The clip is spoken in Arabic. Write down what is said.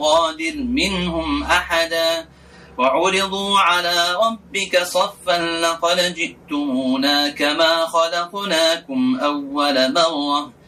غادر منهم أحدا وعرضوا على ربك صفا لقد جئتمونا كما خلقناكم أول مرة